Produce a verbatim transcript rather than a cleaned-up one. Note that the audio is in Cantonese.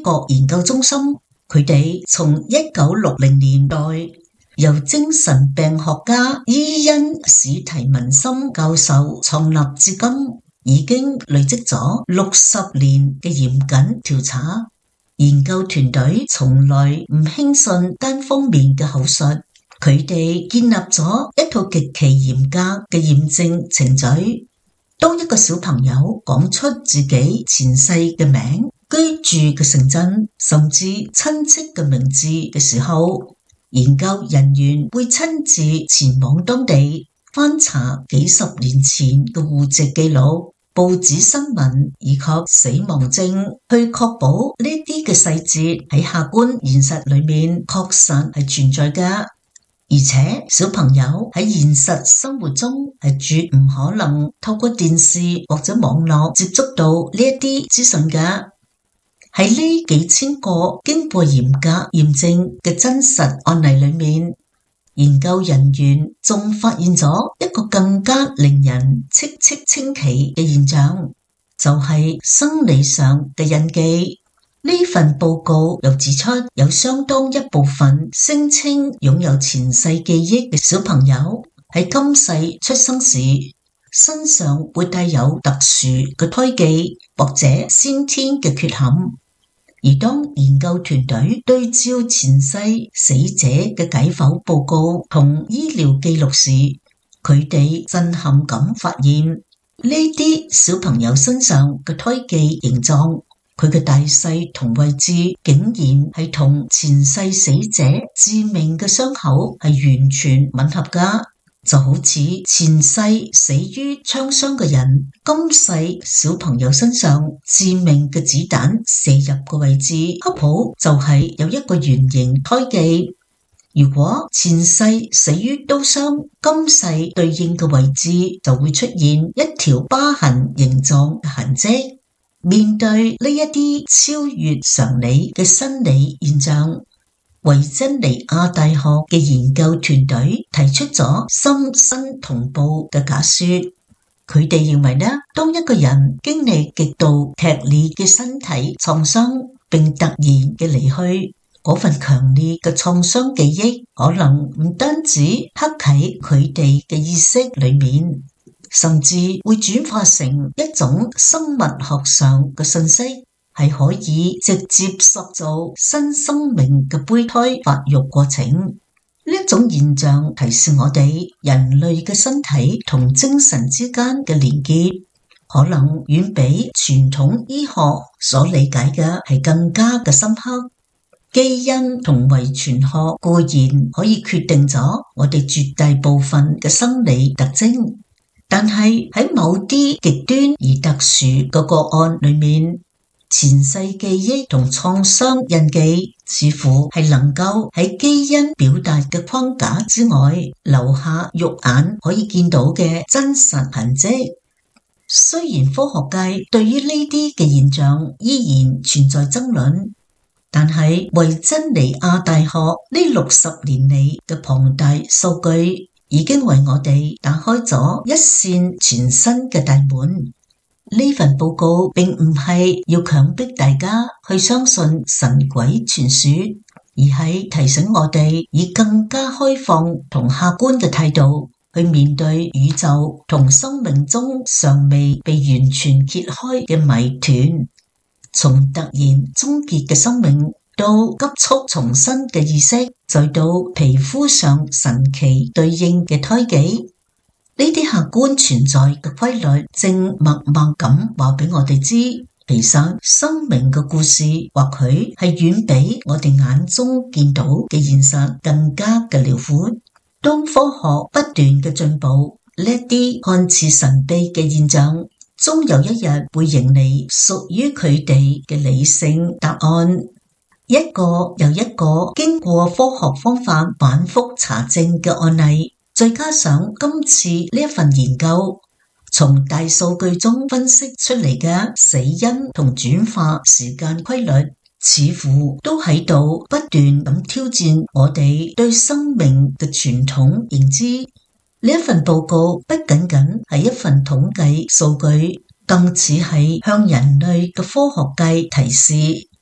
國研究中心，佢哋從一九六零年代由精神病學家伊恩史提文森教授創立至今，已經累積咗六十年嘅嚴謹調查。研究團隊從來唔輕信單方面嘅口述，佢哋建立咗一套極其嚴格嘅驗證程序。當一個小朋友講出自己前世嘅名、居住嘅城鎮，甚至親戚嘅名字嘅時候，研究人員會親自前往當地翻查幾十年前嘅戶籍記錄、報紙新聞以及死亡證，去確保呢啲嘅細節喺客觀現實裏面確實係存在嘅。而且小朋友喺現實生活中係絕唔可能透過電視或者網絡接觸到呢一啲資訊嘅。喺呢幾千個經過嚴格驗證嘅真實案例裏面，研究人員仲發現咗一個更加令人嘖嘖稱奇嘅現象，就係生理上嘅印記。呢份報告又指出，有相當一部分聲稱擁有前世記憶嘅小朋友喺今世出生時身上會帶有特殊嘅胎記或者先天嘅缺陷。而當研究團隊對照前世死者嘅解剖報告同醫療記錄時，佢哋震撼咁發現，呢啲小朋友身上嘅胎記形狀，佢嘅大細同位置竟然係同前世死者致命嘅傷口係完全吻合㗎，就好似前世死於槍傷嘅人，今世小朋友身上致命嘅子彈射入嘅位置，恰好就係有一個圓形胎記。如果前世死於刀傷，今世對應嘅位置就會出現一條疤痕形狀嘅痕跡。面對呢一啲超越常理嘅生理現象，維珍尼亞大學嘅研究團隊提出咗心身同步嘅假說。佢哋認為呢，當一個人經歷極度劇烈嘅身體創傷，並突然嘅離去，嗰份強烈嘅創傷記憶可能唔單止刻喺佢哋嘅意識裏面，甚至會轉化成一種生物學上嘅信息，係可以直接塑造新生命嘅胚胎發育過程。呢一種現象提示我哋，人類嘅身體同精神之間嘅連結，可能遠比傳統醫學所理解嘅係更加嘅深刻。基因同遺傳學固然可以決定咗我哋絕大部分嘅生理特徵，但係喺某啲極端而特殊嘅個案裏面，前世記憶同創傷印記似乎係能夠喺基因表達嘅框架之外，留下肉眼可以見到嘅真實痕跡。雖然科學界對於呢啲嘅現象依然存在爭論，但係維珍尼亞大學呢六十年嚟嘅龐大數據已經為我哋打開咗一扇全新嘅大門。呢份報告並唔係要強迫大家去相信神鬼傳說，而係提醒我哋以更加開放同客觀嘅態度去面對宇宙同生命中尚未被完全揭開嘅謎團。從突然終結嘅生命到急速重生嘅意識，再到皮膚上神奇對應嘅胎記，呢啲客觀存在嘅規律正默默咁話俾我哋知，其實生命嘅故事或許係遠比我哋眼中見到嘅現實更加嘅遼闊。當科學不斷嘅進步，呢啲看似神秘嘅現象終有一日會迎嚟屬於佢哋嘅理性答案。一個又一個經過科學方法反覆查證嘅案例，再加上今次呢一份研究從大數據中分析出嚟嘅死因同轉化時間規律，似乎都喺度不斷咁挑戰我哋對生命嘅傳統認知。呢一份報告不僅僅係一份統計數據，更似係向人類嘅科學界提示，